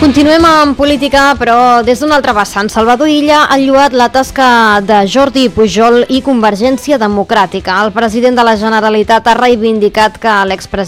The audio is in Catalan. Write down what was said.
Continuem amb política, però des d'un altre vessant. Salvador Illa ha lloat la tasca de Jordi Pujol i Convergència Democràtica. El president de la Generalitat ha reivindicat que l'expresident